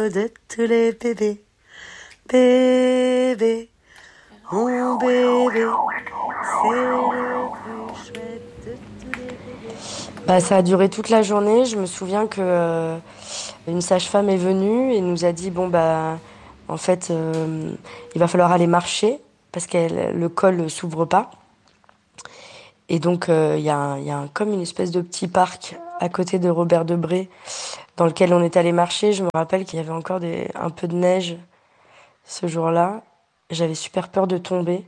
de tous les bébés. Bébé, mon bébé, c'est le plus chouette de tous les bébés. Ça a duré toute la journée. Je me souviens que une sage-femme est venue et nous a dit en fait, il va falloir aller marcher parce que le col ne s'ouvre pas. Et donc, comme une espèce de petit parc à côté de Robert Debré dans lequel on est allé marcher. Je me rappelle qu'il y avait encore un peu de neige ce jour-là. J'avais super peur de tomber.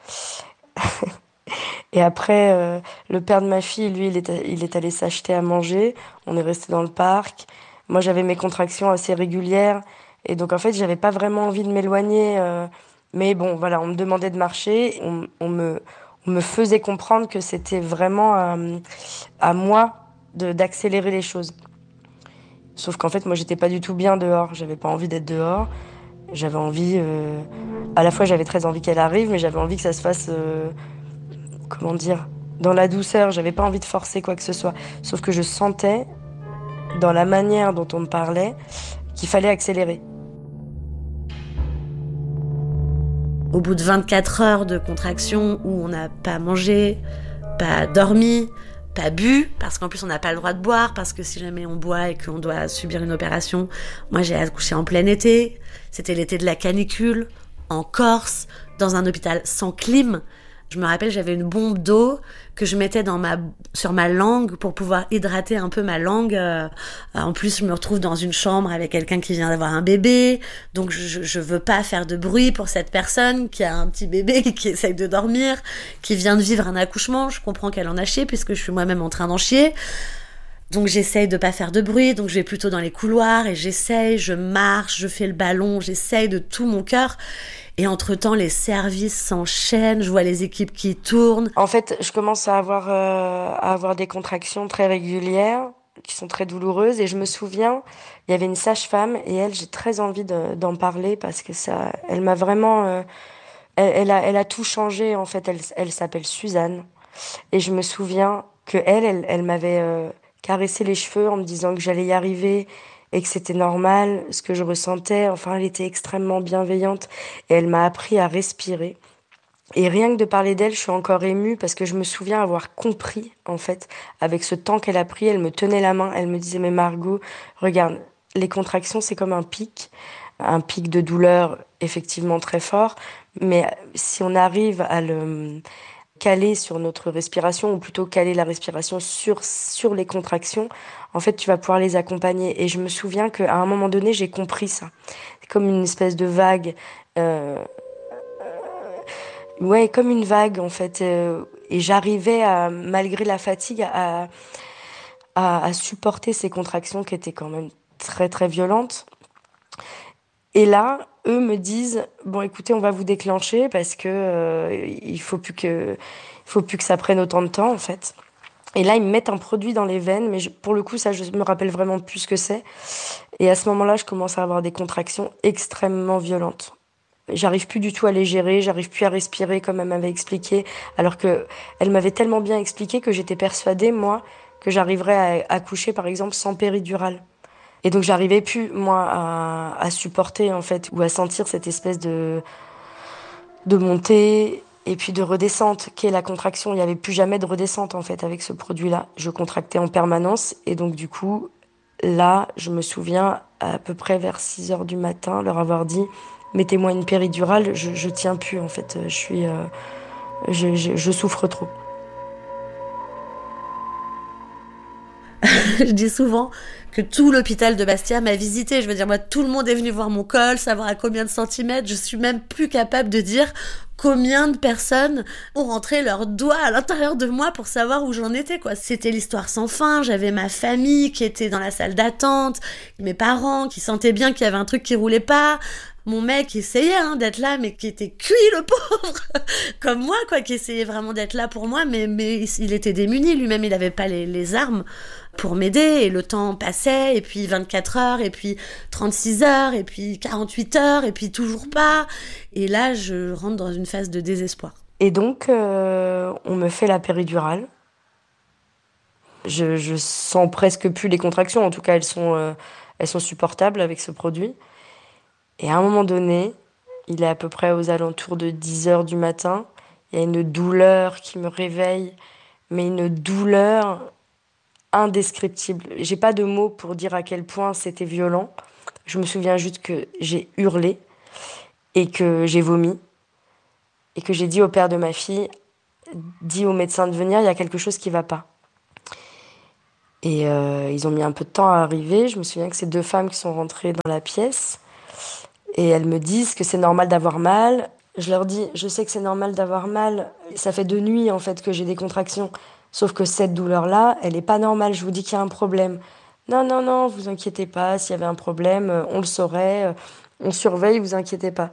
Et après, le père de ma fille, lui, il est allé s'acheter à manger. On est resté dans le parc. Moi, j'avais mes contractions assez régulières. Et donc, en fait, j'avais pas vraiment envie de m'éloigner. Mais bon, voilà, on me demandait de marcher. On me faisait comprendre que c'était vraiment à moi d'accélérer les choses. Sauf qu'en fait, moi, j'étais pas du tout bien dehors. J'avais pas envie d'être dehors. J'avais envie... à la fois, j'avais très envie qu'elle arrive, mais j'avais envie que ça se fasse... comment dire, dans la douceur. J'avais pas envie de forcer quoi que ce soit. Sauf que je sentais, dans la manière dont on me parlait, qu'il fallait accélérer. Au bout de 24 heures de contraction où on n'a pas mangé, pas dormi, pas bu, parce qu'en plus on n'a pas le droit de boire, parce que si jamais on boit et qu'on doit subir une opération, moi j'ai accouché en plein été, c'était l'été de la canicule, en Corse, dans un hôpital sans clim. Je me rappelle, j'avais une bombe d'eau que je mettais sur ma langue pour pouvoir hydrater un peu ma langue. En plus, je me retrouve dans une chambre avec quelqu'un qui vient d'avoir un bébé. Donc, je veux pas faire de bruit pour cette personne qui a un petit bébé qui essaye de dormir, qui vient de vivre un accouchement. Je comprends qu'elle en a chié puisque je suis moi-même en train d'en chier. Donc j'essaye de pas faire de bruit, donc je vais plutôt dans les couloirs et je marche, je fais le ballon, j'essaye de tout mon cœur. Et entre-temps, les services s'enchaînent, je vois les équipes qui tournent. En fait, je commence à avoir des contractions très régulières, qui sont très douloureuses. Et je me souviens, il y avait une sage-femme, et elle, j'ai très envie d'en parler parce que elle m'a vraiment... elle a tout changé, en fait. Elle s'appelle Suzanne. Et je me souviens que elle m'avait caressé les cheveux en me disant que j'allais y arriver et que c'était normal, ce que je ressentais. Enfin, elle était extrêmement bienveillante et elle m'a appris à respirer. Et rien que de parler d'elle, je suis encore émue parce que je me souviens avoir compris, en fait, avec ce temps qu'elle a pris. Elle me tenait la main, elle me disait, mais Margot, regarde, les contractions, c'est comme un pic de douleur effectivement très fort. Mais si on arrive à le caler sur notre respiration, ou plutôt caler la respiration sur les contractions, en fait, tu vas pouvoir les accompagner. Et je me souviens qu'à un moment donné, j'ai compris ça. C'est comme une espèce de vague, ouais, comme une vague, en fait. Et j'arrivais, malgré la fatigue, à supporter ces contractions qui étaient quand même très, très violentes. Et là, eux me disent, bon, écoutez, on va vous déclencher parce que il faut plus que ça prenne autant de temps, en fait. Et là, ils me mettent un produit dans les veines, mais pour le coup, ça, je me rappelle vraiment plus ce que c'est. Et à ce moment-là, je commence à avoir des contractions extrêmement violentes. J'arrive plus du tout à les gérer, j'arrive plus à respirer comme elle m'avait expliqué, alors que elle m'avait tellement bien expliqué que j'étais persuadée, moi, que j'arriverais à accoucher, par exemple, sans péridurale. Et donc j'arrivais plus, moi, à supporter, en fait, ou à sentir cette espèce de montée et puis de redescente, qu'est la contraction. Il n'y avait plus jamais de redescente, en fait, avec ce produit-là. Je contractais en permanence. Et donc, du coup, là, je me souviens, à peu près vers 6 heures du matin, leur avoir dit, mettez-moi une péridurale, je tiens plus, en fait. Je souffre trop. Je dis souvent que tout l'hôpital de Bastia m'a visité. Je veux dire, moi, tout le monde est venu voir mon col, savoir à combien de centimètres. Je suis même plus capable de dire combien de personnes ont rentré leurs doigts à l'intérieur de moi pour savoir où j'en étais, quoi. C'était l'histoire sans fin. J'avais ma famille qui était dans la salle d'attente, mes parents qui sentaient bien qu'il y avait un truc qui roulait pas. Mon mec qui essayait d'être là, mais qui était cuit, le pauvre, comme moi, quoi, qui essayait vraiment d'être là pour moi, mais il était démuni, lui-même, il n'avait pas les armes pour m'aider, et le temps passait, et puis 24 heures, et puis 36 heures, et puis 48 heures, et puis toujours pas, et là, je rentre dans une phase de désespoir. Et donc, on me fait la péridurale. Je sens presque plus les contractions, en tout cas, elles elles sont supportables avec ce produit. Et à un moment donné, il est à peu près aux alentours de 10 heures du matin. Il y a une douleur qui me réveille, mais une douleur indescriptible. J'ai pas de mots pour dire à quel point c'était violent. Je me souviens juste que j'ai hurlé et que j'ai vomi et que j'ai dit au père de ma fille, dis au médecin de venir, il y a quelque chose qui va pas. Et ils ont mis un peu de temps à arriver. Je me souviens que c'est 2 femmes qui sont rentrées dans la pièce et elles me disent que c'est normal d'avoir mal. Je leur dis, je sais que c'est normal d'avoir mal. Ça fait 2 nuits en fait que j'ai des contractions. Sauf que cette douleur-là, elle est pas normale. Je vous dis qu'il y a un problème. Non, non, non, vous inquiétez pas. S'il y avait un problème, on le saurait. On surveille, vous inquiétez pas.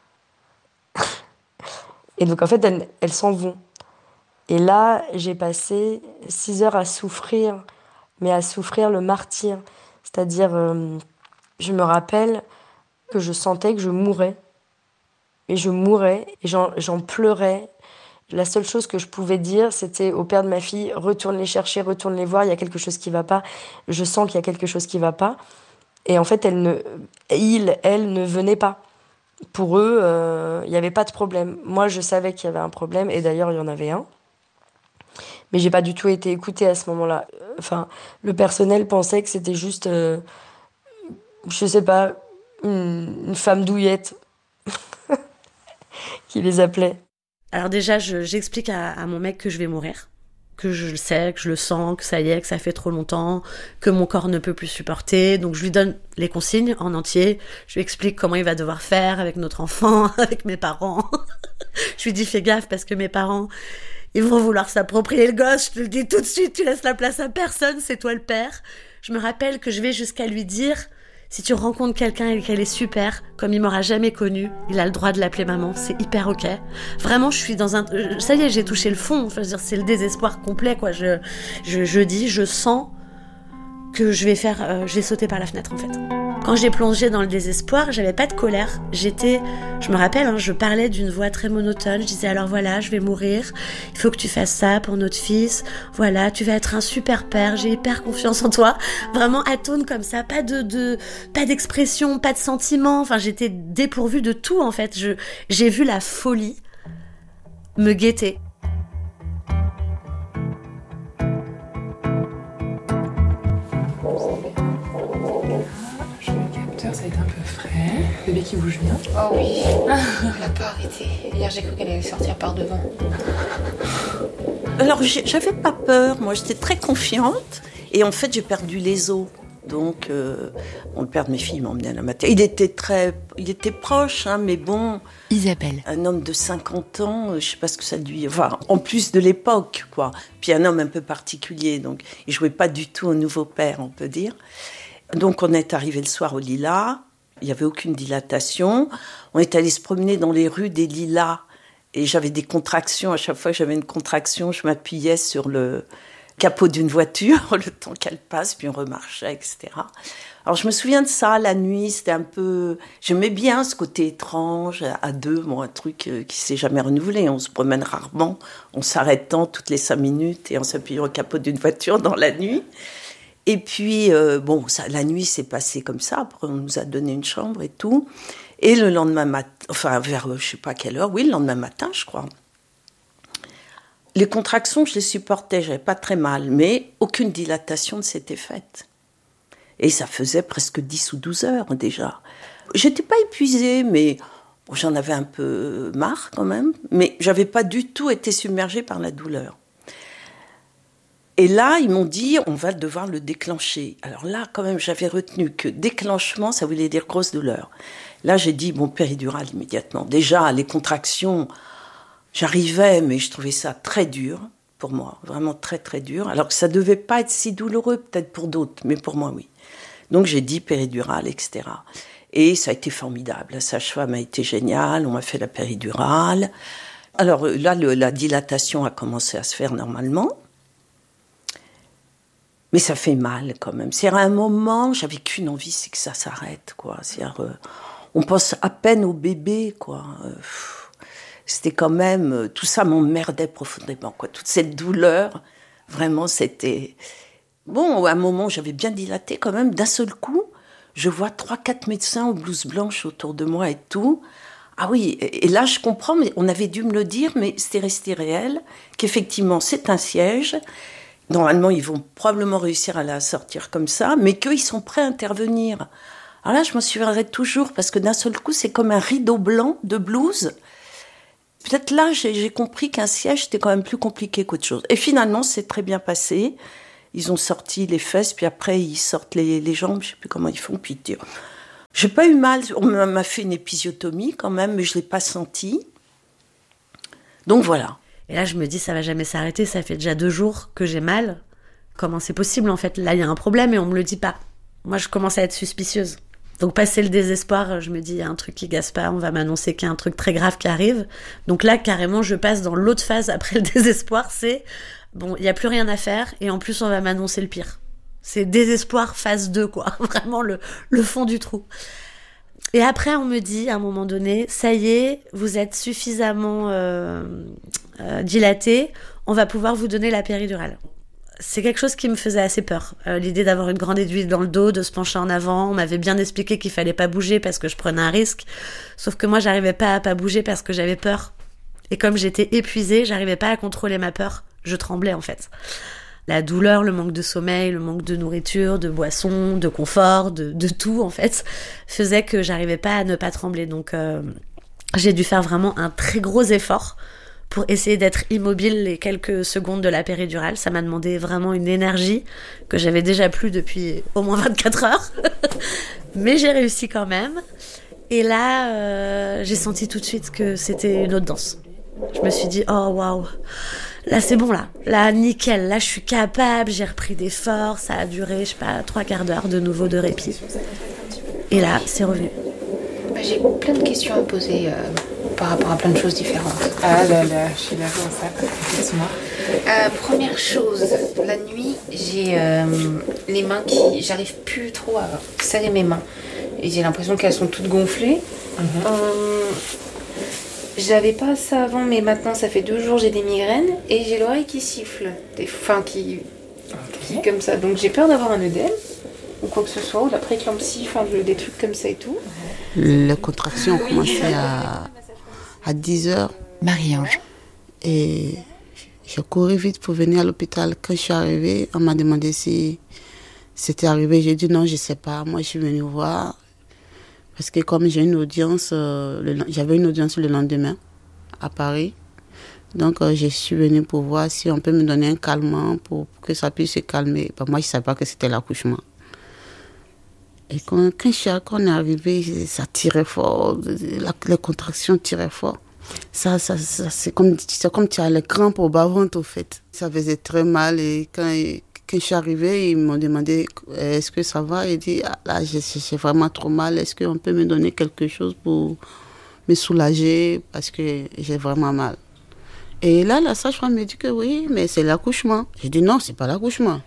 Et donc en fait, elles s'en vont. Et là, j'ai passé 6 heures à souffrir, mais à souffrir le martyre. C'est-à-dire, je me rappelle que je sentais que je mourais. Et je mourais, et j'en pleurais. La seule chose que je pouvais dire, c'était au père de ma fille, retourne les chercher, retourne les voir, il y a quelque chose qui va pas. Je sens qu'il y a quelque chose qui va pas. Et en fait, elle ne venaient pas. Pour eux, il n'y avait pas de problème. Moi, je savais qu'il y avait un problème, et d'ailleurs, il y en avait un. Mais j'ai pas du tout été écoutée à ce moment-là. Enfin, le personnel pensait que c'était juste, je sais pas, une femme douillette qui les appelait. Alors déjà, j'explique à mon mec que je vais mourir, que je le sais, que je le sens, que ça y est, que ça fait trop longtemps, que mon corps ne peut plus supporter. Donc je lui donne les consignes en entier. Je lui explique comment il va devoir faire avec notre enfant, avec mes parents. Je lui dis fais gaffe parce que mes parents, ils vont vouloir s'approprier le gosse. Je te le dis tout de suite, tu laisses la place à personne, c'est toi le père. Je me rappelle que je vais jusqu'à lui dire, si tu rencontres quelqu'un et qu'elle est super, comme il m'aura jamais connue, il a le droit de l'appeler maman, c'est hyper ok. Vraiment, je suis dans un... Ça y est, j'ai touché le fond, enfin, je veux dire, c'est le désespoir complet, quoi. Je dis, je sens que je vais sauter par la fenêtre, en fait. Quand j'ai plongé dans le désespoir, j'avais pas de colère. Je me rappelle, je parlais d'une voix très monotone. Je disais alors voilà, je vais mourir. Il faut que tu fasses ça pour notre fils. Voilà, tu vas être un super père. J'ai hyper confiance en toi. Vraiment atone comme ça, pas d'expression, pas de sentiment. Enfin, j'étais dépourvue de tout en fait. J'ai vu la folie me guetter. Ça a été un peu frais. Bébé qui bouge bien. Oh oui. Elle n'a pas arrêté. Hier, j'ai cru qu'elle allait sortir par devant. Alors, j'avais pas peur. Moi, j'étais très confiante. Et en fait, j'ai perdu les os. Donc, le père de mes filles m'emmenait à la maternité. Il était proche, mais bon. Isabelle. Un homme de 50 ans, je sais pas ce que ça lui... Enfin, en plus de l'époque, quoi. Puis un homme un peu particulier. Donc, il jouait pas du tout au nouveau père, on peut dire. Donc, on est arrivé le soir au Lilas. Il n'y avait aucune dilatation. On est allé se promener dans les rues des Lilas. Et j'avais des contractions. À chaque fois que j'avais une contraction, je m'appuyais sur le capot d'une voiture, le temps qu'elle passe, puis on remarchait, etc. Alors, je me souviens de ça, la nuit, c'était un peu... J'aimais bien ce côté étrange, à deux, un truc qui ne s'est jamais renouvelé. On se promène rarement, en s'arrêtant toutes les 5 minutes et en s'appuyant au capot d'une voiture dans la nuit. Et puis, la nuit s'est passée comme ça. Après, on nous a donné une chambre et tout. Et le lendemain matin, enfin, vers je sais pas quelle heure, le lendemain matin, je crois. Les contractions, je les supportais, j'avais pas très mal, mais aucune dilatation ne s'était faite. Et ça faisait presque 10 ou 12 heures déjà. J'étais pas épuisée, mais j'en avais un peu marre quand même. Mais j'avais pas du tout été submergée par la douleur. Et là, ils m'ont dit, on va devoir le déclencher. Alors là, quand même, j'avais retenu que déclenchement, ça voulait dire grosse douleur. Là, j'ai dit, péridurale immédiatement. Déjà, les contractions, j'arrivais, mais je trouvais ça très dur pour moi, vraiment très, très dur. Alors que ça devait pas être si douloureux, peut-être pour d'autres, mais pour moi, oui. Donc, j'ai dit péridurale, etc. Et ça a été formidable. La sage-femme a été géniale, on m'a fait la péridurale. Alors là, la dilatation a commencé à se faire normalement. Mais ça fait mal quand même. C'est à un moment, j'avais qu'une envie, c'est que ça s'arrête, quoi. On pense à peine au bébé, quoi. C'était quand même... tout ça m'emmerdait profondément, quoi. Toute cette douleur, vraiment, c'était... Bon, à un moment, j'avais bien dilaté quand même. D'un seul coup, Je vois 3-4 médecins aux blouses blanches autour de moi et tout. Ah oui, et là je comprends, mais on avait dû me le dire, mais c'était resté réel, qu'effectivement c'est un siège. Normalement, ils vont probablement réussir à la sortir comme ça, mais qu'ils sont prêts à intervenir. Alors là, je m'en souviendrai toujours, parce que d'un seul coup, c'est comme un rideau blanc de blouse. Peut-être là, j'ai compris qu'un siège, c'était quand même plus compliqué qu'autre chose. Et finalement, c'est très bien passé. Ils ont sorti les fesses, puis après, ils sortent les jambes, je ne sais plus comment ils font, puis j'ai pas eu mal. On m'a fait une épisiotomie quand même, mais je ne l'ai pas senti. Donc voilà. Et là, je me dis, ça va jamais s'arrêter, ça fait déjà 2 jours que j'ai mal. Comment c'est possible, en fait? Là, il y a un problème et on me le dit pas. Moi, je commence à être suspicieuse. Donc, passé le désespoir, je me dis, il y a un truc qui gasse pas, on va m'annoncer qu'il y a un truc très grave qui arrive. Donc là, carrément, je passe dans l'autre phase après le désespoir, c'est, bon, il n'y a plus rien à faire et en plus, on va m'annoncer le pire. C'est désespoir phase 2, quoi. Vraiment le fond du trou. Et après, on me dit, à un moment donné, ça y est, vous êtes suffisamment dilaté, on va pouvoir vous donner la péridurale. C'est quelque chose qui me faisait assez peur. L'idée d'avoir une grande aiguille dans le dos, de se pencher en avant. On m'avait bien expliqué qu'il fallait pas bouger parce que je prenais un risque. Sauf que moi, j'arrivais pas à pas bouger parce que j'avais peur. Et comme j'étais épuisée, j'arrivais pas à contrôler ma peur. Je tremblais, en fait. La douleur, le manque de sommeil, le manque de nourriture, de boisson, de confort, de tout, en fait, faisait que j'arrivais pas à ne pas trembler. Donc, j'ai dû faire vraiment un très gros effort pour essayer d'être immobile les quelques secondes de la péridurale. Ça m'a demandé vraiment une énergie que j'avais déjà plus depuis au moins 24 heures. Mais j'ai réussi quand même. Et là, j'ai senti tout de suite que c'était une autre danse. Je me suis dit, oh waouh, là c'est bon là nickel, là je suis capable, j'ai repris des forces, ça a duré, je sais pas, 3/4 d'heure de nouveau de répit. Et là, c'est revenu. J'ai plein de questions à poser par rapport à plein de choses différentes. Ah là là, je suis là pour ça, effectivement. Première chose, la nuit, j'ai les mains qui... J'arrive plus trop à serrer mes mains. Et j'ai l'impression qu'elles sont toutes gonflées. J'avais pas ça avant, mais maintenant ça fait 2 jours j'ai des migraines et j'ai l'oreille qui siffle. Qui comme ça. Donc j'ai peur d'avoir un œdème ou quoi que ce soit, ou de la préclampsie, des trucs comme ça et tout. Les contractions ont commencé à 10h. Marie-Ange. Et j'ai couru vite pour venir à l'hôpital. Quand je suis arrivée, on m'a demandé si c'était arrivé. J'ai dit non, je ne sais pas. Moi, je suis venue voir. Parce que comme j'ai une audience, j'avais une audience le lendemain à Paris. Donc, je suis venue pour voir si on peut me donner un calmant pour que ça puisse se calmer. Moi, je ne savais pas que c'était l'accouchement. Et quand on est arrivé, ça tirait fort, les contractions tiraient fort. C'est comme tu as les crampes au bas-ventre, au fait. Ça faisait très mal. Et quand je suis arrivée, ils m'ont demandé est-ce que ça va. J'ai dit là, j'ai vraiment trop mal. Est-ce qu'on peut me donner quelque chose pour me soulager parce que j'ai vraiment mal. Et là, la sage-femme me dit que oui, mais c'est l'accouchement. J'ai dit non, c'est pas l'accouchement.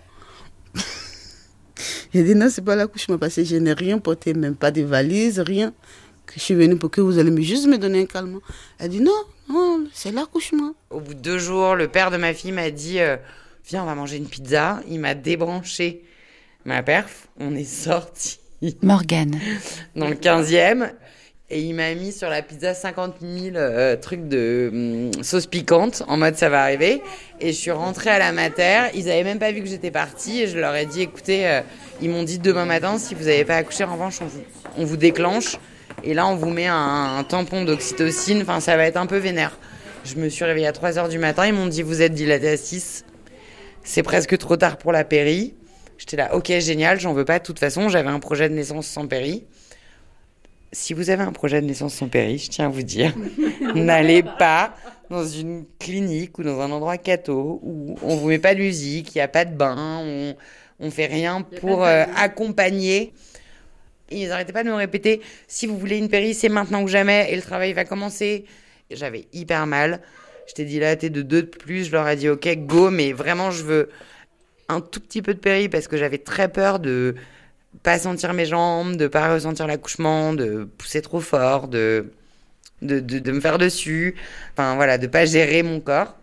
J'ai dit non, c'est pas l'accouchement parce que je n'ai rien porté, même pas de valise, rien. Que je suis venue pour que vous allez juste me donner un calmant. Elle dit non, c'est l'accouchement. Au bout de 2 jours, le père de ma fille m'a dit viens, on va manger une pizza. Il m'a débranché ma perf. On est sortis. Morgane. Dans le 15e. Et il m'a mis sur la pizza 50 000 trucs de sauce piquante, en mode ça va arriver. Et je suis rentrée à la mater, ils avaient même pas vu que j'étais partie. Et je leur ai dit, écoutez, ils m'ont dit demain matin, si vous n'avez pas accouché, en revanche, on vous déclenche. Et là, on vous met un tampon d'oxytocine, enfin ça va être un peu vénère. Je me suis réveillée à 3h du matin, ils m'ont dit, vous êtes dilatée à 6. C'est presque trop tard pour la péri. J'étais là, ok, génial, j'en veux pas. De toute façon, j'avais un projet de naissance sans péri. Si vous avez un projet de naissance sans péri, je tiens à vous dire, n'allez pas dans une clinique ou dans un endroit catho où on vous met pas de musique, il n'y a pas de bain, on fait rien pour accompagner. Et ils n'arrêtaient pas de me répéter, si vous voulez une péri, c'est maintenant ou jamais, et le travail va commencer. Et j'avais hyper mal, j'étais dilatée de 2 de plus, je leur ai dit ok, go, mais vraiment je veux un tout petit peu de péri parce que j'avais très peur de pas sentir mes jambes, de pas ressentir l'accouchement, de pousser trop fort, de me faire dessus, enfin voilà, de pas gérer mon corps.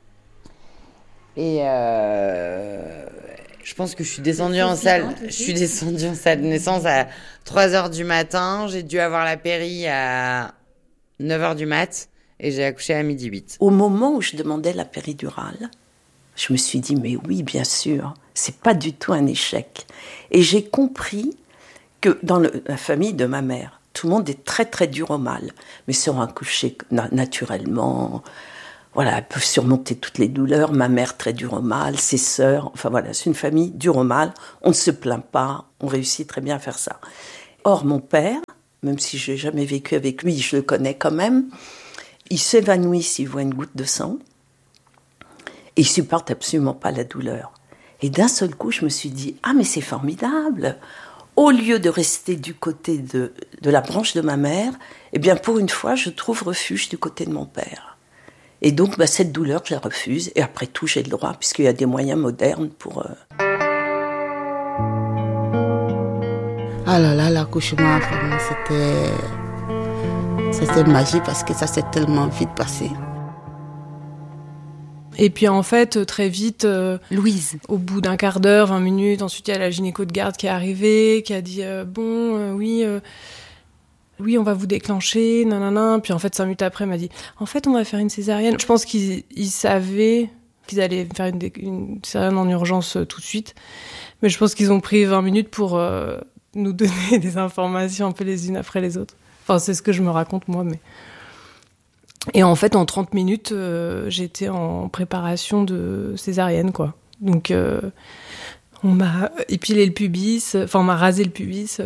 Et je pense que je suis descendue en salle de naissance à 3h du matin, j'ai dû avoir la péri à 9h du mat et j'ai accouché à 12h08. Au moment où je demandais la péridurale, je me suis dit, mais oui, bien sûr, c'est pas du tout un échec. Et j'ai compris que dans la famille de ma mère, tout le monde est très très dur au mal, mais sont accouchés naturellement. Voilà, elles peuvent surmonter toutes les douleurs. Ma mère très dure au mal, ses sœurs, enfin voilà, c'est une famille dure au mal. On ne se plaint pas, on réussit très bien à faire ça. Or, mon père, même si je n'ai jamais vécu avec lui, je le connais quand même, il s'évanouit s'il voit une goutte de sang et il supporte absolument pas la douleur. Et d'un seul coup, je me suis dit, ah mais c'est formidable. Au lieu de rester du côté de la branche de ma mère, eh bien pour une fois, je trouve refuge du côté de mon père. Et donc, cette douleur, je la refuse. Et après tout, j'ai le droit, puisqu'il y a des moyens modernes pour... Ah là là, l'accouchement, vraiment, c'était magique parce que ça s'est tellement vite passé. Et puis en fait, très vite, Louise. au bout d'un quart d'heure, 20 minutes, ensuite il y a la gynéco de garde qui est arrivée, qui a dit oui, on va vous déclencher, nanana. Puis en fait, 5 minutes après, elle m'a dit, en fait, on va faire une césarienne. Je pense qu'ils savaient qu'ils allaient faire une césarienne en urgence tout de suite. Mais je pense qu'ils ont pris 20 minutes pour nous donner des informations un peu les unes après les autres. Enfin, c'est ce que je me raconte moi, mais... Et en fait, en 30 minutes, j'étais en préparation de césarienne, quoi. Donc, on m'a épilé le pubis, enfin, on m'a rasé le pubis,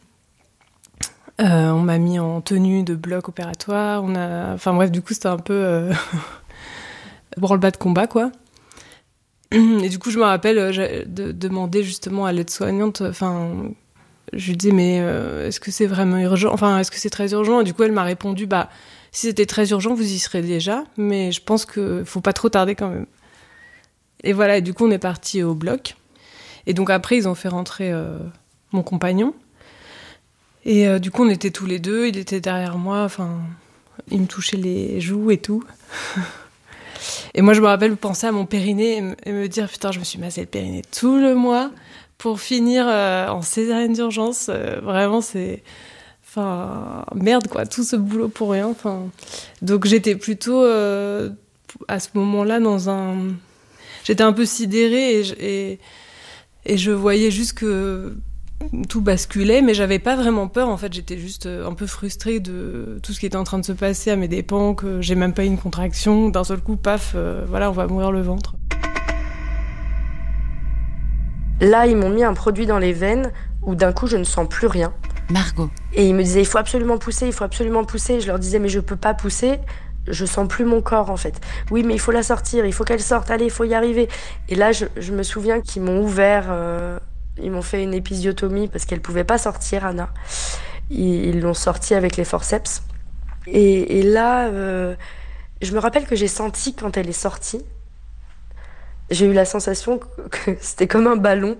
on m'a mis en tenue de bloc opératoire, enfin bref, du coup, c'était un peu branle-bas de combat, quoi. Et du coup, je me rappelle de demander justement à l'aide-soignante, enfin, je lui disais, mais est-ce que c'est vraiment urgent ? Enfin, est-ce que c'est très urgent ? Et du coup, elle m'a répondu, si c'était très urgent, vous y serez déjà, mais je pense qu'il faut pas trop tarder quand même. Et voilà, et du coup, on est parti au bloc. Et donc après, ils ont fait rentrer mon compagnon. Et du coup, on était tous les deux, il était derrière moi, enfin, il me touchait les joues et tout. Et moi, je me rappelle penser à mon périnée et me dire, putain, je me suis massé le périnée tout le mois pour finir en césarienne d'urgence. Vraiment, c'est... Enfin, merde, quoi, tout ce boulot pour rien. Enfin, donc j'étais plutôt, à ce moment-là, j'étais un peu sidérée et je voyais juste que tout basculait, mais j'avais pas vraiment peur, en fait. J'étais juste un peu frustrée de tout ce qui était en train de se passer à mes dépens, que j'ai même pas eu une contraction. D'un seul coup, paf, voilà, on va mourir le ventre. Là, ils m'ont mis un produit dans les veines où d'un coup, je ne sens plus rien. Margot. Et ils me disaient, il faut absolument pousser, il faut absolument pousser. Et je leur disais, mais je peux pas pousser, je sens plus mon corps en fait. Oui, mais il faut la sortir, il faut qu'elle sorte, allez, il faut y arriver. Et là, je me souviens qu'ils m'ont ouvert, ils m'ont fait une épisiotomie parce qu'elle pouvait pas sortir, Anna. Ils l'ont sortie avec les forceps. Et là, je me rappelle que j'ai senti quand elle est sortie, j'ai eu la sensation que c'était comme un ballon.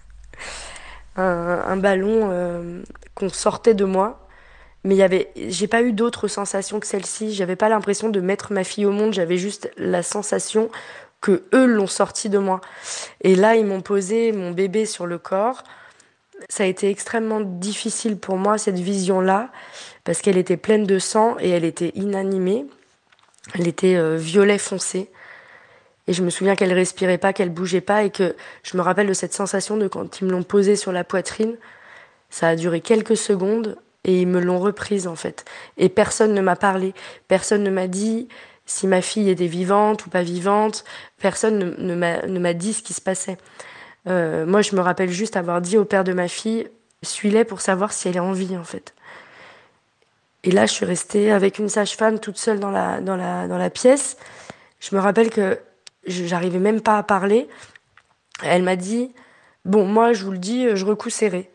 Un ballon qu'on sortait de moi, mais j'ai pas eu d'autres sensations que celle-ci. J'avais pas l'impression de mettre ma fille au monde, j'avais juste la sensation que eux l'ont sortie de moi. Et là, ils m'ont posé mon bébé sur le corps. Ça a été extrêmement difficile pour moi, cette vision-là, parce qu'elle était pleine de sang et elle était inanimée. Elle était violet foncé. Et je me souviens qu'elle respirait pas, qu'elle bougeait pas, et que je me rappelle de cette sensation de quand ils me l'ont posée sur la poitrine. Ça a duré quelques secondes et ils me l'ont reprise en fait. Et personne ne m'a parlé, personne ne m'a dit si ma fille était vivante ou pas vivante, personne ne m'a dit ce qui se passait. Moi, je me rappelle juste avoir dit au père de ma fille, suis-les pour savoir si elle est en vie en fait. Et là, je suis restée avec une sage-femme toute seule dans la pièce. Je me rappelle que j'arrivais même pas à parler. Elle m'a dit, bon, moi, je vous le dis, je recouds serré.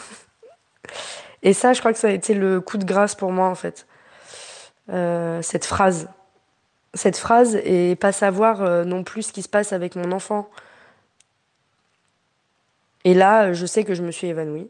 Et ça, je crois que ça a été le coup de grâce pour moi, en fait. Cette phrase. Cette phrase et pas savoir non plus ce qui se passe avec mon enfant. Et là, je sais que je me suis évanouie.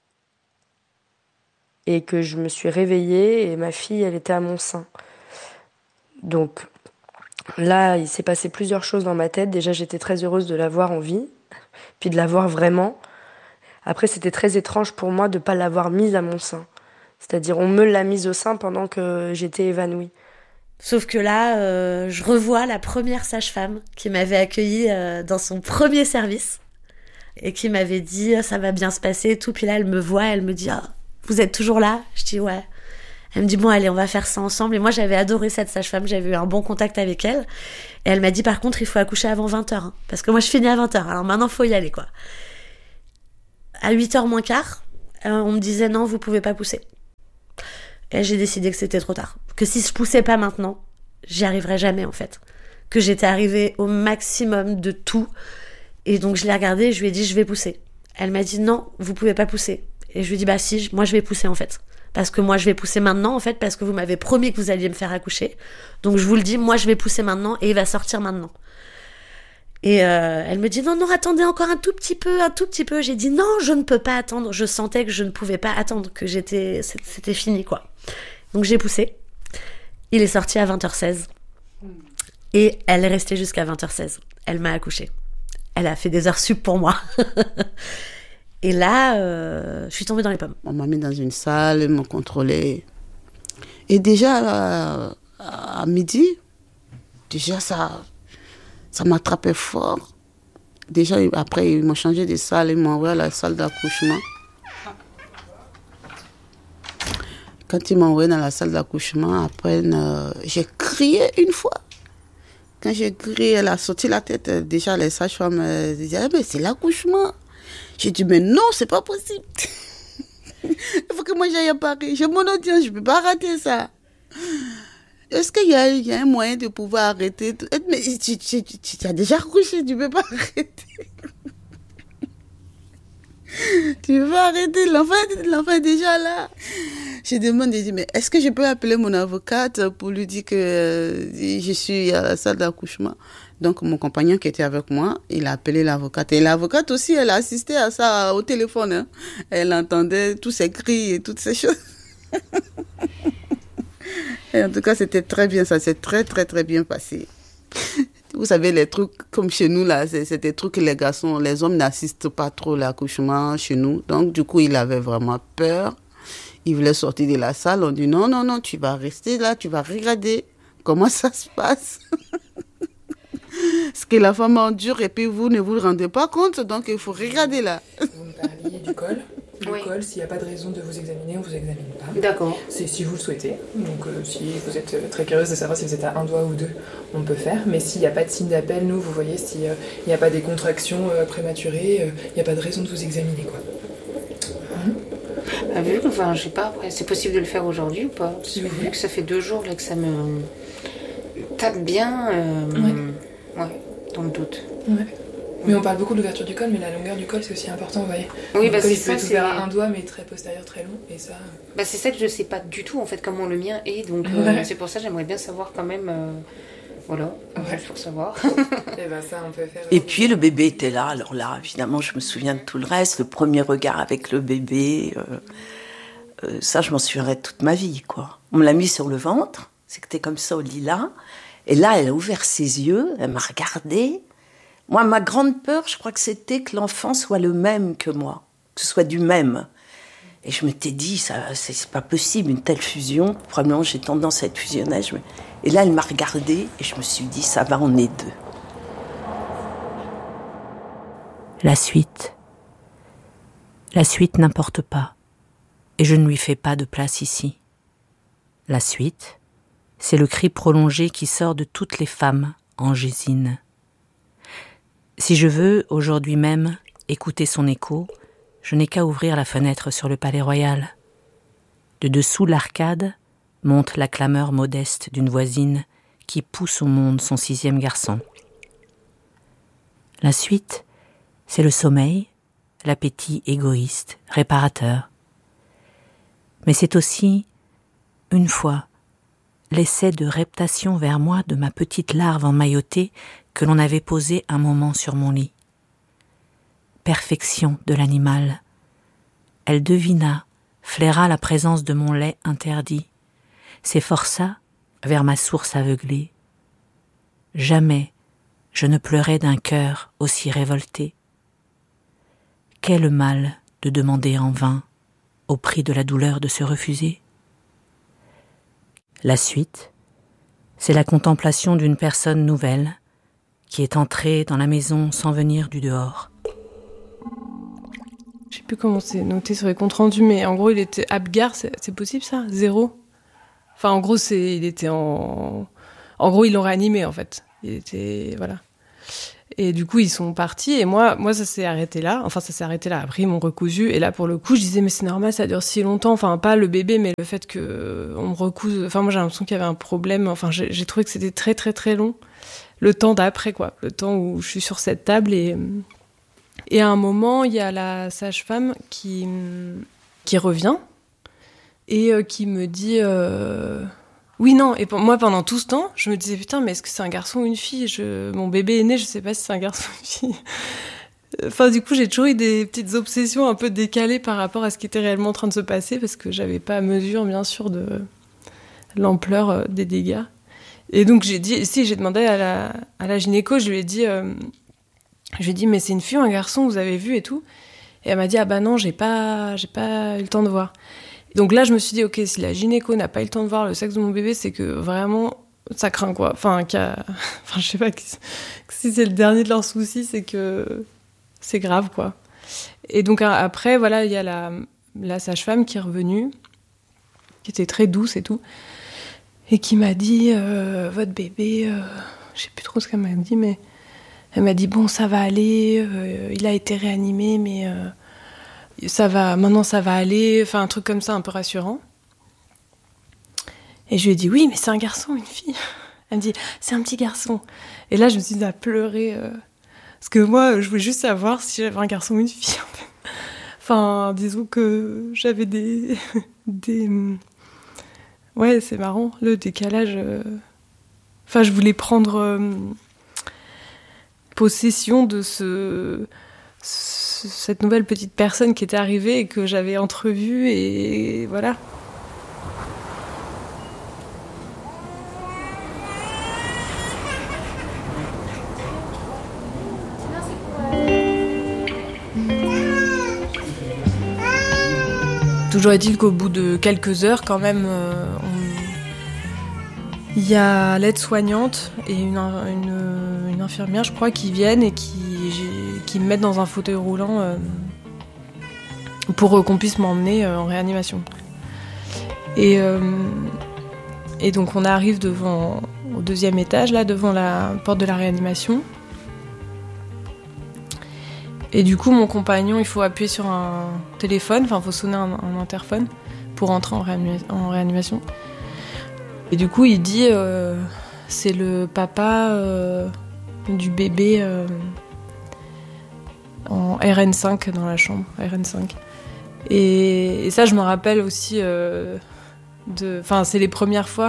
Et que je me suis réveillée et ma fille, elle était à mon sein. Donc... Là, il s'est passé plusieurs choses dans ma tête. Déjà, j'étais très heureuse de la voir en vie, puis de la voir vraiment. Après, c'était très étrange pour moi de ne pas l'avoir mise à mon sein. C'est-à-dire, on me l'a mise au sein pendant que j'étais évanouie. Sauf que là, je revois la première sage-femme qui m'avait accueillie dans son premier service et qui m'avait dit « ça va bien se passer » et tout. Puis là, elle me voit, elle me dit « vous êtes toujours là ?» Je dis « ouais ». Elle me dit « bon, allez, on va faire ça ensemble ». Et moi, j'avais adoré cette sage-femme, j'avais eu un bon contact avec elle. Et elle m'a dit « par contre, il faut accoucher avant 20h, hein, parce que moi, je finis à 20h, alors maintenant, il faut y aller, quoi ». À 8h moins quart, on me disait « non, vous pouvez pas pousser ». Et j'ai décidé que c'était trop tard. Que si je poussais pas maintenant, j'y arriverais jamais, en fait. Que j'étais arrivée au maximum de tout. Et donc, je l'ai regardée et je lui ai dit, je vais pousser. Elle m'a dit, non, vous pouvez pas pousser. Et je lui ai dit, bah si, moi je vais pousser, en fait. Parce que moi, je vais pousser maintenant, en fait, parce que vous m'avez promis que vous alliez me faire accoucher. Donc, je vous le dis, moi, je vais pousser maintenant et il va sortir maintenant. Et elle me dit, non, non, attendez encore un tout petit peu, un tout petit peu. J'ai dit, non, je ne peux pas attendre. Je sentais que je ne pouvais pas attendre, que c'était fini, quoi. Donc, j'ai poussé. Il est sorti à 20h16. Et elle est restée jusqu'à 20h16. Elle m'a accouchée. Elle a fait des heures sup pour moi. Et là, je suis tombée dans les pommes. On m'a mis dans une salle, ils m'ont contrôlée. Et déjà, à midi, déjà ça m'attrapait fort. Déjà, après, ils m'ont changé de salle, ils m'ont envoyé à la salle d'accouchement. Quand ils m'ont envoyé dans la salle d'accouchement, après, j'ai crié une fois. Quand j'ai crié, elle a sorti la tête. Déjà, les sages-femmes disaient, mais c'est l'accouchement. J'ai dit, mais non, c'est pas possible. Il faut que moi j'aille à Paris. J'ai mon audience, je ne peux pas rater ça. Est-ce qu'il y a un moyen de pouvoir arrêter? Mais tu as déjà accouché, tu ne peux pas arrêter. Tu ne peux pas arrêter, l'enfant est déjà là. Je demande, je dis, mais est-ce que je peux appeler mon avocate pour lui dire que je suis à la salle d'accouchement? Donc, mon compagnon qui était avec moi, il a appelé l'avocate. Et l'avocate aussi, elle a assisté à ça au téléphone. Hein. Elle entendait tous ces cris et toutes ces choses. Et en tout cas, c'était très bien. Ça s'est très, très, très bien passé. Vous savez, les trucs comme chez nous, là, c'est des trucs que les hommes n'assistent pas trop à l'accouchement chez nous. Donc, du coup, il avait vraiment peur. Il voulait sortir de la salle. On dit, non, non, non, tu vas rester là, tu vas regarder comment ça se passe. Ce que la femme endure et puis vous ne vous rendez pas compte, donc il faut regarder là. Vous me parliez du col. Le Oui. col, s'il n'y a pas de raison de vous examiner, on ne vous examine pas. D'accord. C'est si vous le souhaitez. Donc si vous êtes très curieuse de savoir si vous êtes à un doigt ou deux, on peut faire. Mais s'il n'y a pas de signe d'appel, nous, vous voyez, s'il n'y a pas des contractions prématurées, il n'y a pas de raison de vous examiner, quoi. Vu que, enfin, je sais pas, après, c'est possible de le faire aujourd'hui ou pas? Parce que Oui. vu que ça fait 2 jours là, que ça me tape bien, ouais, dans le doute. Ouais. Mais on parle beaucoup de l'ouverture du col, mais la longueur du col, c'est aussi important, vous voyez. Oui, Le bah col, c'est il peut ça, être c'est... ouvert à un doigt, mais très postérieur, très long, et ça... Bah, c'est ça que je sais pas du tout, en fait, comment le mien est. Donc, Ouais. c'est pour ça que j'aimerais bien savoir quand même... voilà, Ouais. juste pour savoir. Et ben ça, on peut faire... Et puis le bébé était là, alors là, évidemment, je me souviens de tout le reste, le premier regard avec le bébé, ça, je m'en souviendrai toute ma vie, quoi. On me l'a mis sur le ventre, c'était comme ça au lilas, et là, elle a ouvert ses yeux, elle m'a regardée. Moi, ma grande peur, je crois que c'était que l'enfant soit le même que moi, que ce soit du même. Et je m'étais dit, ça, c'est pas possible, une telle fusion, probablement j'ai tendance à être fusionnage. Et là, elle m'a regardée, et je me suis dit, ça va, on est deux. La suite n'importe pas, et je ne lui fais pas de place ici. La suite, c'est le cri prolongé qui sort de toutes les femmes en Gésine. Si je veux, aujourd'hui même, écouter son écho, je n'ai qu'à ouvrir la fenêtre sur le palais royal. De dessous l'arcade monte la clameur modeste d'une voisine qui pousse au monde son 6e garçon. La suite, c'est le sommeil, l'appétit égoïste, réparateur. Mais c'est aussi, une fois, l'essai de reptation vers moi de ma petite larve emmaillotée que l'on avait posée un moment sur mon lit. Perfection de l'animal. Elle devina, flaira la présence de mon lait interdit, s'efforça vers ma source aveuglée. Jamais je ne pleurais d'un cœur aussi révolté. Quel mal de demander en vain, au prix de la douleur de se refuser. La suite, c'est la contemplation d'une personne nouvelle qui est entrée dans la maison sans venir du dehors. Je sais plus comment c'est noté sur les comptes rendus, mais en gros, il était Apgar, c'est possible ça ? 0 ? Enfin, en gros, il était en... En gros, ils l'ont réanimé, en fait. Il était... Voilà. Et du coup, ils sont partis, et moi, ça s'est arrêté là. Enfin, ça s'est arrêté là. Après, ils m'ont recousu, et là, pour le coup, je disais, mais c'est normal, ça dure si longtemps. Enfin, pas le bébé, mais le fait qu'on me recouse... Enfin, moi, j'ai l'impression qu'il y avait un problème. Enfin, j'ai trouvé que c'était très, très, très long. Le temps d'après, quoi. Le temps où je suis sur cette table, et à un moment, il y a la sage-femme qui revient et qui me dit... Oui, non, et moi, pendant tout ce temps, je me disais, putain, mais est-ce que c'est un garçon ou une fille ? Mon bébé est né, je sais pas si c'est un garçon ou une fille. Enfin, du coup, j'ai toujours eu des petites obsessions un peu décalées par rapport à ce qui était réellement en train de se passer, parce que j'avais pas mesure, bien sûr, de l'ampleur des dégâts. Et donc, j'ai demandé à la gynéco, je lui ai dit, mais c'est une fille ou un garçon, vous avez vu et tout ? Et elle m'a dit, ah bah non, j'ai pas eu le temps de voir. Donc là, je me suis dit, ok, si la gynéco n'a pas eu le temps de voir le sexe de mon bébé, c'est que vraiment, ça craint, quoi. Enfin, je sais pas, si c'est le dernier de leurs soucis, c'est que c'est grave, quoi. Et donc après, voilà, il y a la sage-femme qui est revenue, qui était très douce et tout, et qui m'a dit, votre bébé, je sais plus trop ce qu'elle m'a dit, mais elle m'a dit, bon, ça va aller, il a été réanimé, mais... maintenant ça va aller, enfin un truc comme ça un peu rassurant. Et je lui ai dit oui, mais c'est un garçon ou une fille ? Elle me dit c'est un petit garçon. Et là je me suis mise à pleurer parce que moi je voulais juste savoir si j'avais un garçon ou une fille. Enfin disons que j'avais des ouais, c'est marrant le décalage. Enfin je voulais prendre possession de cette nouvelle petite personne qui était arrivée et que j'avais entrevue, et voilà. Toujours est-il qu'au bout de quelques heures, quand même, il y a l'aide-soignante et une infirmière, je crois, qui viennent et qui me mettent dans un fauteuil roulant pour qu'on puisse m'emmener en réanimation. Et donc on arrive au 2e étage, là, devant la porte de la réanimation. Et du coup, mon compagnon, il faut appuyer sur un téléphone, enfin, il faut sonner un interphone pour entrer en réanimation. Et du coup, il dit, c'est le papa du bébé en RN5 dans la chambre, RN5. Et ça, je me rappelle aussi Enfin, c'est les premières fois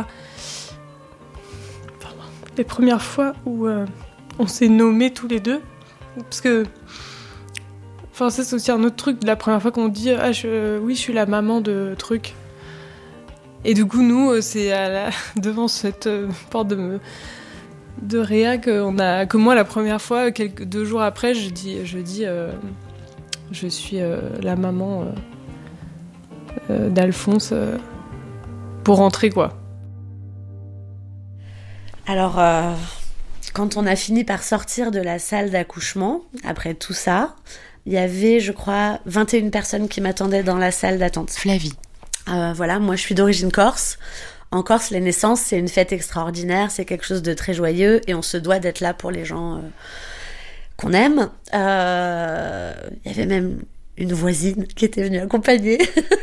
où on s'est nommés tous les deux. Parce que... Enfin, ça, c'est aussi un autre truc, la première fois qu'on dit « Ah, oui, je suis la maman de truc ». Et du coup, nous, c'est devant cette porte de réa que moi, la première fois, 2 jours après, je dis je suis la maman d'Alphonse pour rentrer, quoi. Alors, quand on a fini par sortir de la salle d'accouchement, après tout ça, il y avait, je crois, 21 personnes qui m'attendaient dans la salle d'attente. Flavie. Voilà, moi je suis d'origine corse. En Corse, les naissances, c'est une fête extraordinaire, c'est quelque chose de très joyeux et on se doit d'être là pour les gens qu'on aime. Il y avait même une voisine qui était venue accompagner.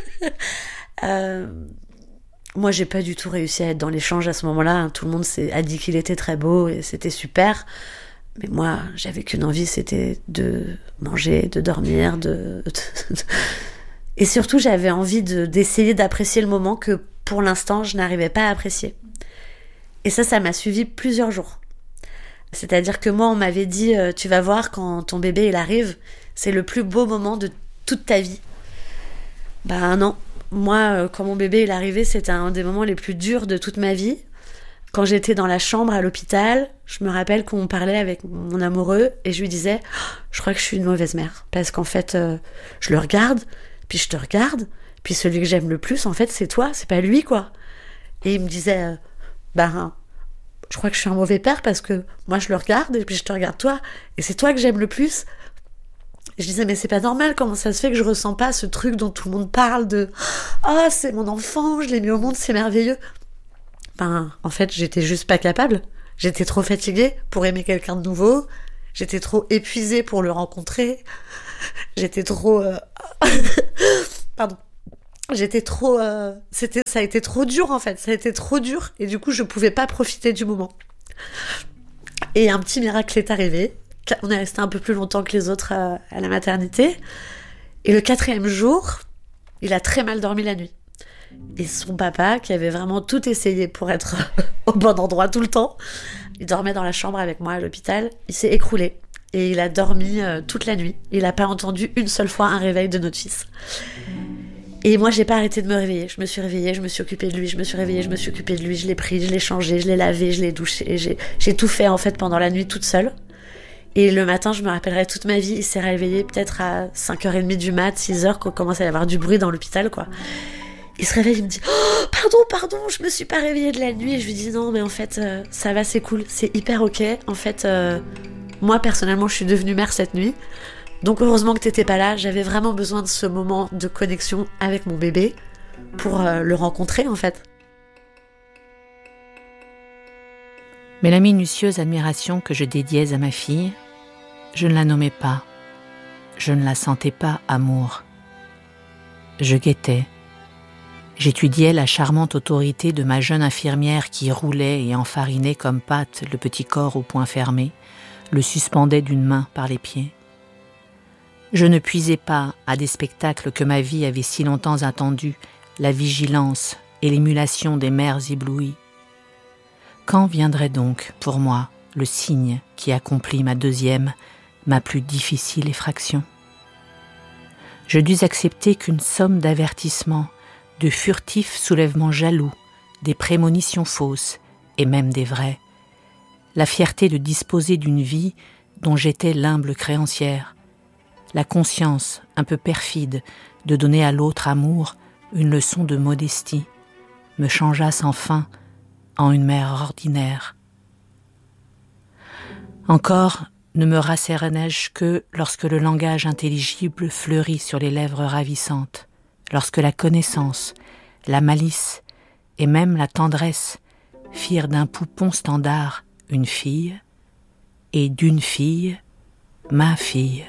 Moi, j'ai pas du tout réussi à être dans l'échange à ce moment-là. Tout le monde a dit qu'il était très beau et c'était super. Mais moi, j'avais qu'une envie, c'était de manger, de dormir, Et surtout, j'avais envie d'essayer d'apprécier le moment que, pour l'instant, je n'arrivais pas à apprécier. Et ça m'a suivi plusieurs jours. C'est-à-dire que moi, on m'avait dit, tu vas voir, quand ton bébé, il arrive, c'est le plus beau moment de toute ta vie. Ben non. Moi, quand mon bébé, il arrivait, c'était un des moments les plus durs de toute ma vie. Quand j'étais dans la chambre à l'hôpital, je me rappelle qu'on parlait avec mon amoureux et je lui disais « Je crois que je suis une mauvaise mère. » Parce qu'en fait, je le regarde, puis je te regarde, puis celui que j'aime le plus, en fait, c'est toi, c'est pas lui, quoi. Et il me disait je crois que je suis un mauvais père parce que moi, je le regarde et puis je te regarde toi. Et c'est toi que j'aime le plus. Et je disais, mais c'est pas normal, comment ça se fait que je ressens pas ce truc dont tout le monde parle de « Ah, c'est mon enfant, je l'ai mis au monde, c'est merveilleux. » En fait, j'étais juste pas capable. J'étais trop fatiguée pour aimer quelqu'un de nouveau. J'étais trop épuisée pour le rencontrer. J'étais trop... Pardon. J'étais trop... Ça a été trop dur, en fait. Ça a été trop dur. Et du coup, je pouvais pas profiter du moment. Et un petit miracle est arrivé. On est resté un peu plus longtemps que les autres à la maternité. Et le 4e jour, il a très mal dormi la nuit. Et son papa, qui avait vraiment tout essayé pour être au bon endroit tout le temps, il dormait dans la chambre avec moi à l'hôpital, il s'est écroulé. Et il a dormi toute la nuit. Il n'a pas entendu une seule fois un réveil de notre fils. Et moi, j'ai pas arrêté de me réveiller. Je me suis réveillée, je me suis occupée de lui, je me suis réveillée, je me suis occupée de lui, je l'ai pris, je l'ai changé, je l'ai lavé, je l'ai douché. J'ai tout fait en fait pendant la nuit toute seule. Et le matin, je me rappellerai toute ma vie, il s'est réveillé peut-être à 5h30 du mat, 6h, quand il commence à y avoir du bruit dans l'hôpital, quoi. Il se réveille, il me dit « Oh, pardon, je me suis pas réveillée de la nuit. » Et je lui dis « Non, mais en fait, ça va, c'est cool, c'est hyper ok. En fait, moi, personnellement, je suis devenue mère cette nuit. Donc, heureusement que t'étais pas là. J'avais vraiment besoin de ce moment de connexion avec mon bébé pour le rencontrer, en fait. » Mais la minutieuse admiration que je dédiais à ma fille, je ne la nommais pas. Je ne la sentais pas amour. Je guettais. J'étudiais la charmante autorité de ma jeune infirmière qui roulait et enfarinait comme pâte le petit corps au poing fermé, le suspendait d'une main par les pieds. Je ne puisais pas à des spectacles que ma vie avait si longtemps attendus, la vigilance et l'émulation des mères éblouies. Quand viendrait donc, pour moi, le signe qui accomplit ma deuxième, ma plus difficile effraction ? Je dus accepter qu'une somme d'avertissements, de furtifs soulèvements jaloux, des prémonitions fausses, et même des vraies, la fierté de disposer d'une vie dont j'étais l'humble créancière, la conscience un peu perfide de donner à l'autre amour une leçon de modestie, me changeassent enfin en une mère ordinaire. Encore ne me rassérénai-je que lorsque le langage intelligible fleurit sur les lèvres ravissantes, lorsque la connaissance, la malice et même la tendresse firent d'un poupon standard une fille, et d'une fille, ma fille.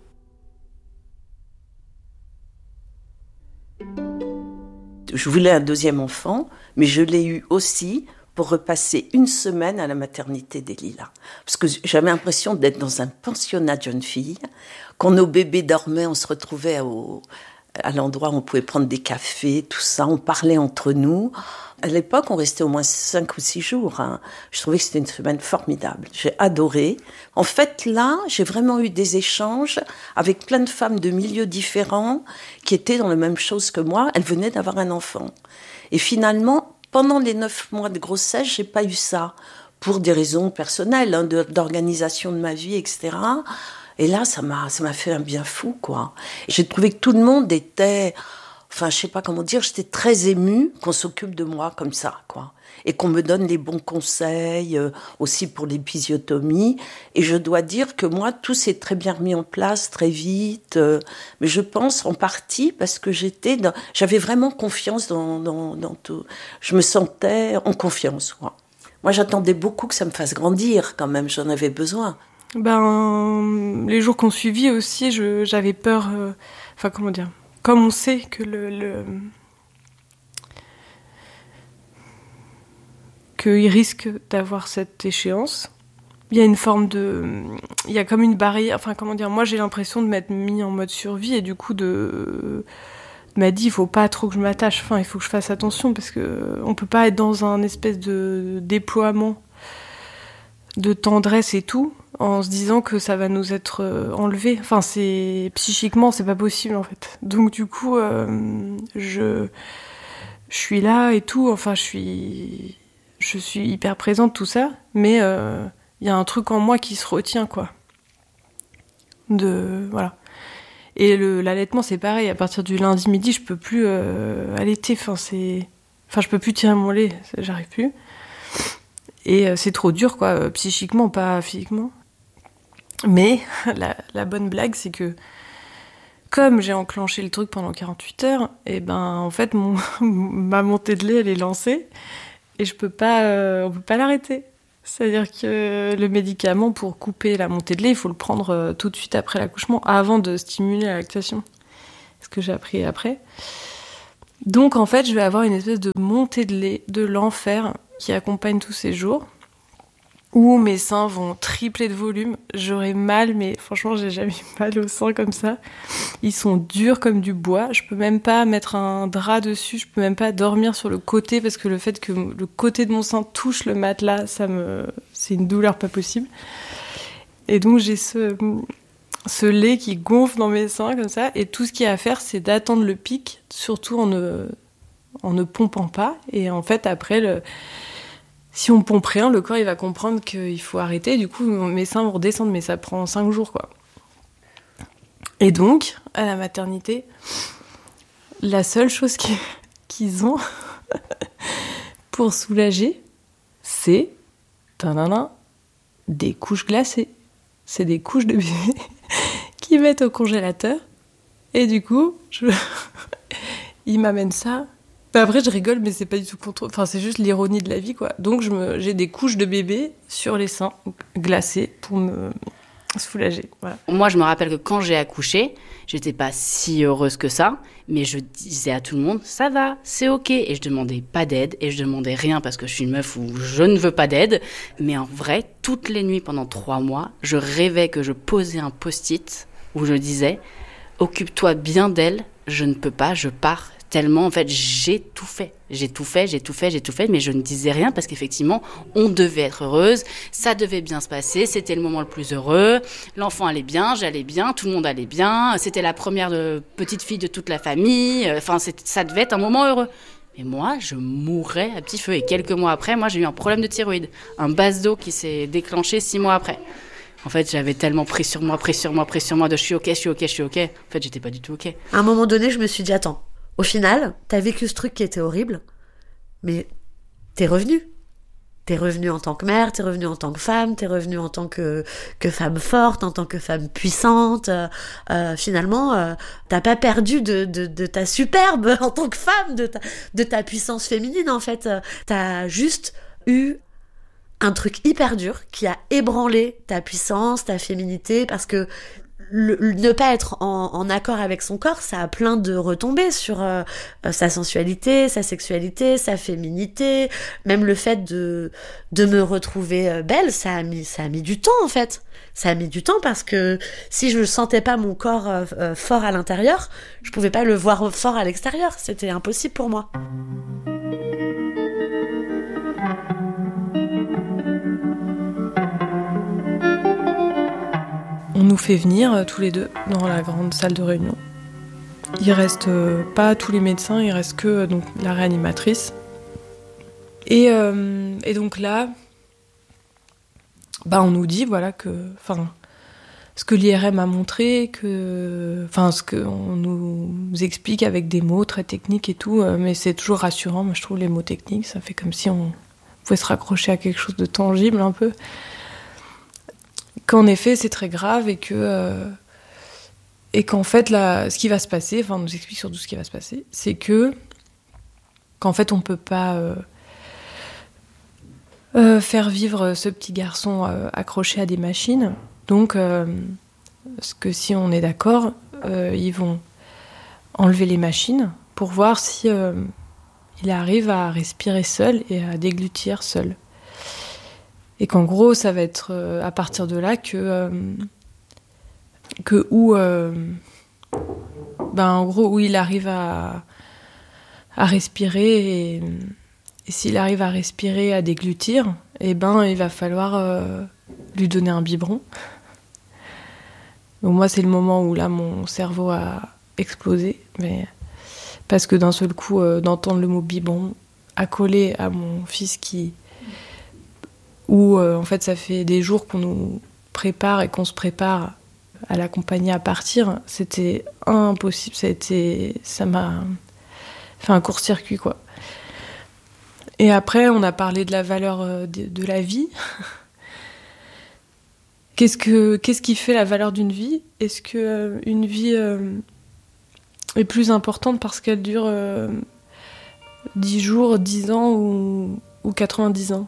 Je voulais un deuxième enfant, mais je l'ai eu aussi pour repasser une semaine à la maternité des Lilas. Parce que j'avais l'impression d'être dans un pensionnat de jeunes filles. Quand nos bébés dormaient, on se retrouvait à l'endroit où on pouvait prendre des cafés, tout ça, on parlait entre nous. À l'époque, on restait au moins 5 ou 6 jours. Je trouvais que c'était une semaine formidable. J'ai adoré. En fait, là, j'ai vraiment eu des échanges avec plein de femmes de milieux différents qui étaient dans la même chose que moi. Elles venaient d'avoir un enfant. Et finalement, pendant les 9 mois de grossesse, j'ai pas eu ça. Pour des raisons personnelles, d'organisation de ma vie, etc. Et là, ça m'a fait un bien fou, quoi. J'ai trouvé que tout le monde était... Enfin, je sais pas comment dire, j'étais très émue qu'on s'occupe de moi comme ça, quoi. Et qu'on me donne les bons conseils, aussi pour l'épisiotomie. Et je dois dire que moi, tout s'est très bien remis en place, très vite. Mais je pense en partie parce que j'avais vraiment confiance dans tout. Je me sentais en confiance, quoi. Moi, j'attendais beaucoup que ça me fasse grandir, quand même. J'en avais besoin. Les jours qu'on suivit aussi, j'avais peur... Enfin, comment dire ? Comme on sait que qu'il risque d'avoir cette échéance, il y a une forme de... Il y a comme une barrière... Enfin, comment dire ? Moi, j'ai l'impression de m'être mis en mode survie et du coup m'a dit, il faut pas trop que je m'attache. Enfin, il faut que je fasse attention parce que on peut pas être dans un espèce de déploiement de tendresse et tout, en se disant que ça va nous être enlevé. Enfin, psychiquement, c'est pas possible, en fait. Donc, du coup, je suis là et tout. Enfin, je je suis hyper présente, tout ça, mais y a un truc en moi qui se retient, quoi. Voilà. Et l'allaitement, c'est pareil. À partir du lundi midi, je peux plus allaiter. Je peux plus tirer mon lait. J'arrive plus. Et c'est trop dur, quoi, psychiquement, pas physiquement. Mais la bonne blague, c'est que comme j'ai enclenché le truc pendant 48 heures, et ben en fait ma montée de lait elle est lancée et on peut pas l'arrêter. C'est-à-dire que le médicament pour couper la montée de lait, il faut le prendre tout de suite après l'accouchement, avant de stimuler la lactation. Ce que j'ai appris après. Donc en fait, je vais avoir une espèce de montée de lait de l'enfer qui accompagne tous ces jours, où mes seins vont tripler de volume. J'aurai mal, mais franchement, j'ai jamais eu mal aux seins comme ça. Ils sont durs comme du bois. Je peux même pas mettre un drap dessus. Je peux même pas dormir sur le côté parce que le fait que le côté de mon sein touche le matelas, c'est une douleur pas possible. Et donc, j'ai ce lait qui gonfle dans mes seins comme ça. Et tout ce qu'il y a à faire, c'est d'attendre le pic, surtout en ne pompant pas. Et en fait, après, si on pompe rien, le corps il va comprendre qu'il faut arrêter. Du coup, mes seins vont redescendre, mais ça prend 5 jours, quoi. Et donc, à la maternité, la seule chose qu'ils ont pour soulager, c'est des couches glacées. C'est des couches de bébé qu'ils mettent au congélateur. Et du coup, ils m'amènent ça. Après, je rigole, mais c'est pas du tout contre. Enfin, c'est juste l'ironie de la vie, quoi. Donc, j'ai des couches de bébé sur les seins glacées pour me soulager. Voilà. Moi, je me rappelle que quand j'ai accouché, j'étais pas si heureuse que ça, mais je disais à tout le monde, ça va, c'est ok. Et je demandais pas d'aide, et je demandais rien parce que je suis une meuf où je ne veux pas d'aide. Mais en vrai, toutes les nuits pendant 3 mois, je rêvais que je posais un post-it où je disais, occupe-toi bien d'elle, je ne peux pas, je pars. Tellement, en fait, j'ai tout fait, mais je ne disais rien parce qu'effectivement, on devait être heureuse, ça devait bien se passer, c'était le moment le plus heureux, l'enfant allait bien, j'allais bien, tout le monde allait bien, c'était la première petite fille de toute la famille, ça devait être un moment heureux. Mais moi, je mourais à petit feu. Et quelques mois après, moi, j'ai eu un problème de thyroïde, un base d'eau qui s'est déclenché 6 mois après. En fait, j'avais tellement pris sur moi de je suis ok. En fait, j'étais pas du tout ok. À un moment donné, je me suis dit, attends, au final, t'as vécu ce truc qui était horrible, mais t'es revenue. T'es revenue en tant que mère, t'es revenue en tant que femme, t'es revenue en tant que femme forte, en tant que femme puissante. Finalement, t'as pas perdu de ta superbe en tant que femme, de ta puissance féminine, en fait. T'as juste eu un truc hyper dur qui a ébranlé ta puissance, ta féminité, parce que ne pas être en accord avec son corps, ça a plein de retombées sur sa sensualité, sa sexualité, sa féminité, même le fait de me retrouver belle, ça a mis du temps en fait. Ça a mis du temps parce que si je ne sentais pas mon corps fort à l'intérieur, je pouvais pas le voir fort à l'extérieur, c'était impossible pour moi. On nous fait venir tous les deux dans la grande salle de réunion. Il reste pas tous les médecins, il reste que donc la réanimatrice. Et donc là, on nous dit voilà ce que l'IRM a montré, ce qu'on nous explique avec des mots très techniques et tout, mais c'est toujours rassurant. Moi, je trouve les mots techniques, ça fait comme si on pouvait se raccrocher à quelque chose de tangible un peu. Qu'en effet c'est très grave et qu'en fait là, ce qui va se passer, on nous explique surtout ce qui va se passer, c'est qu'en fait on peut pas faire vivre ce petit garçon accroché à des machines, donc que si on est d'accord, ils vont enlever les machines pour voir si il arrive à respirer seul et à déglutir seul. Et qu'en gros, ça va être à partir de là où il arrive à respirer et s'il arrive à respirer, à déglutir, il va falloir lui donner un biberon. Donc moi, c'est le moment où là, mon cerveau a explosé, parce que d'un seul coup, d'entendre le mot biberon accolé à mon fils qui où en fait ça fait des jours qu'on nous prépare et qu'on se prépare à l'accompagner à partir, c'était impossible. Ça m'a fait un court-circuit, quoi. Et après, on a parlé de la valeur de la vie. Qu'est-ce qui fait la valeur d'une vie ? Est-ce que une vie est plus importante parce qu'elle dure 10 jours, 10 ans ou 90 ans ?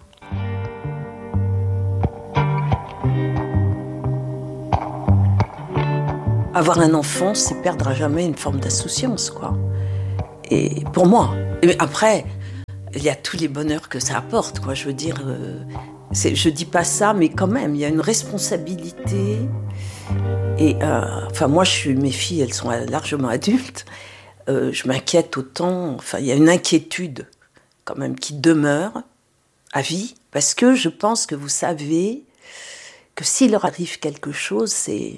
Avoir un enfant, c'est perdre à jamais une forme d'insouciance, quoi. Et pour moi. Et après, il y a tous les bonheurs que ça apporte, quoi. Je veux dire, je dis pas ça, mais quand même, il y a une responsabilité. Et moi, mes filles, elles sont largement adultes. Je m'inquiète autant. Enfin, il y a une inquiétude, quand même, qui demeure à vie, parce que je pense que vous savez que s'il leur arrive quelque chose, c'est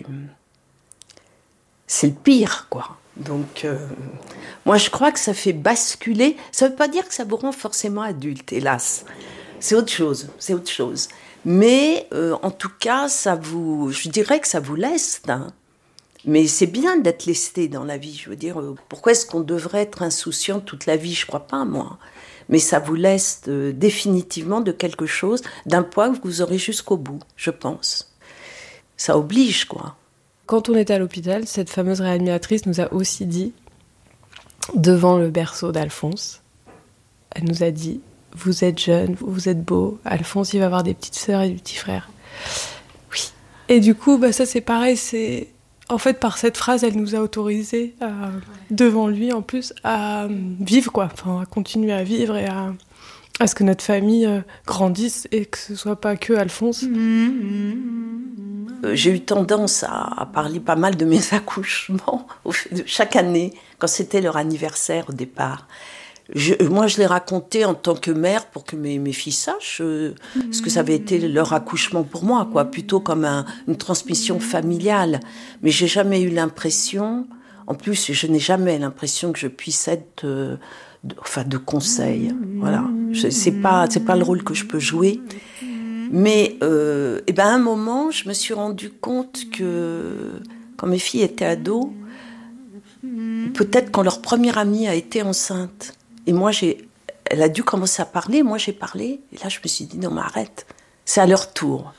le pire, quoi. Donc, moi, je crois que ça fait basculer. Ça ne veut pas dire que ça vous rend forcément adulte, hélas. C'est autre chose. Mais, en tout cas, je dirais que ça vous leste. Hein. Mais c'est bien d'être lesté dans la vie. Je veux dire, pourquoi est-ce qu'on devrait être insouciant toute la vie ? Je ne crois pas, moi. Mais ça vous leste définitivement de quelque chose, d'un poids que vous aurez jusqu'au bout, je pense. Ça oblige, quoi. Quand on était à l'hôpital, cette fameuse réanimatrice nous a aussi dit, devant le berceau d'Alphonse, elle nous a dit « Vous êtes jeune, vous êtes beau, Alphonse, il va avoir des petites sœurs et des petits frères. » Oui. Et du coup, ça c'est pareil, en fait, par cette phrase, elle nous a autorisés, devant lui en plus, à vivre, quoi. Enfin, à continuer à vivre et à ce que notre famille grandisse et que ce soit pas que Alphonse. J'ai eu tendance à parler pas mal de mes accouchements chaque année, quand c'était leur anniversaire au départ. Moi, je l'ai raconté en tant que mère pour que mes filles sachent ce que ça avait été leur accouchement pour moi, quoi, plutôt comme une transmission familiale. Mais j'ai jamais eu l'impression, en plus, je n'ai jamais l'impression que je puisse être de conseil. Voilà, c'est pas le rôle que je peux jouer. Mais à un moment, je me suis rendu compte que quand mes filles étaient ados, peut-être quand leur première amie a été enceinte, et moi elle a dû commencer à parler, moi j'ai parlé, et là je me suis dit non mais arrête, c'est à leur tour.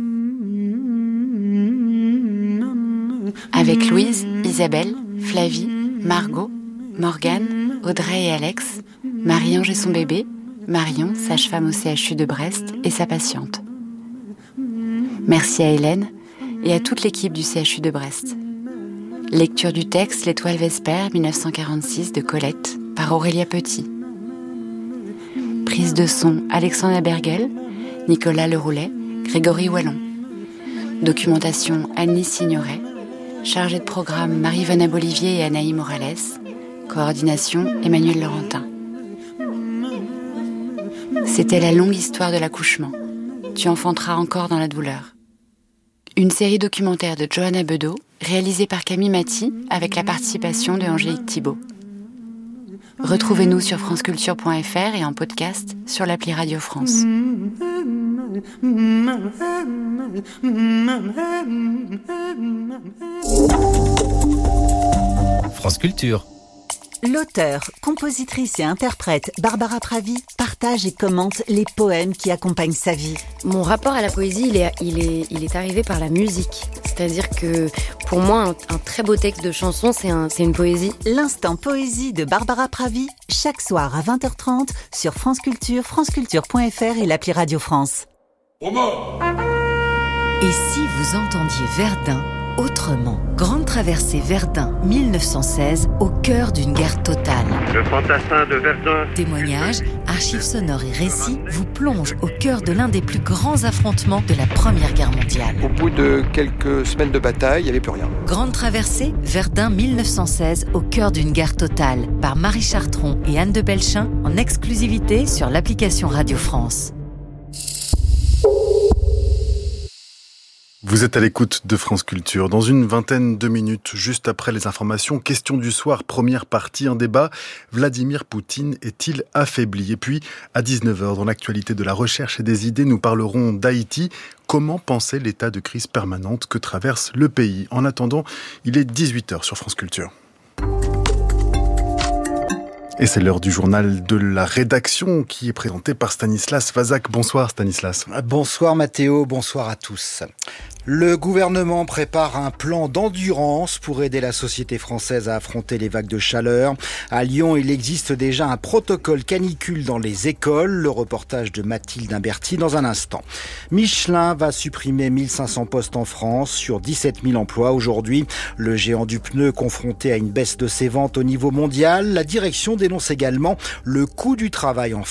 Avec Louise, Isabelle, Flavie, Margot, Morgane, Audrey et Alex, Marie-Ange et son bébé, Marion, sage-femme au CHU de Brest, et sa patiente. Merci à Hélène et à toute l'équipe du CHU de Brest. Lecture du texte L'Étoile Vespère, 1946, de Colette, par Aurélia Petit. Prise de son Alexandre Bergel, Nicolas Leroulet, Grégory Wallon. Documentation Annie Signoret. Chargée de programme Marie-Vanna Bolivier et Anaïs Morales. Coordination Emmanuel Laurentin. C'était la longue histoire de l'accouchement. Tu enfanteras encore dans la douleur. Une série documentaire de Johanna Bedeau, réalisée par Camille Maty, avec la participation de Angélique Thibault. Retrouvez-nous sur franceculture.fr et en podcast sur l'appli Radio France. France Culture. L'auteure, compositrice et interprète Barbara Pravi partage et commente les poèmes qui accompagnent sa vie. Mon rapport à la poésie, il est arrivé par la musique. C'est-à-dire que pour moi, un très beau texte de chanson, c'est une poésie. L'instant poésie de Barbara Pravi, chaque soir à 20h30 sur France Culture, franceculture.fr et l'appli Radio France. Et si vous entendiez Verdun autrement? Grande traversée Verdun 1916, au cœur d'une guerre totale. Le fantassin de Verdun. Témoignages, archives sonores et récits vous plongent au cœur de l'un des plus grands affrontements de la Première Guerre mondiale. Au bout de quelques semaines de bataille, il n'y avait plus rien. Grande traversée Verdun 1916, au cœur d'une guerre totale, par Marie Chartron et Anne de Belchin, en exclusivité sur l'application Radio France. Vous êtes à l'écoute de France Culture. Dans une vingtaine de minutes, juste après les informations, question du soir, première partie, un débat. Vladimir Poutine est-il affaibli ? Et puis, à 19h, dans l'actualité de la recherche et des idées, nous parlerons d'Haïti. Comment penser l'état de crise permanente que traverse le pays ? En attendant, il est 18h sur France Culture. Et c'est l'heure du journal de la rédaction qui est présenté par Stanislas Vazak. Bonsoir Stanislas. Bonsoir Mathéo, bonsoir à tous. Le gouvernement prépare un plan d'endurance pour aider la société française à affronter les vagues de chaleur. À Lyon, il existe déjà un protocole canicule dans les écoles. Le reportage de Mathilde Imberti dans un instant. Michelin va supprimer 1500 postes en France sur 17 000 emplois aujourd'hui. Le géant du pneu confronté à une baisse de ses ventes au niveau mondial. La direction dénonce également le coût du travail en